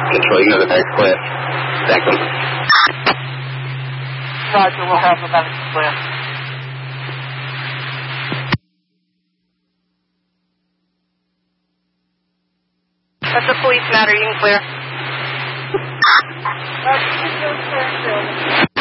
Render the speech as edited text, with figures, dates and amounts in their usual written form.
Control, you know the medic clear. Thank you. Roger, we'll have the medic clear. That's a police matter, you can clear. You can clear.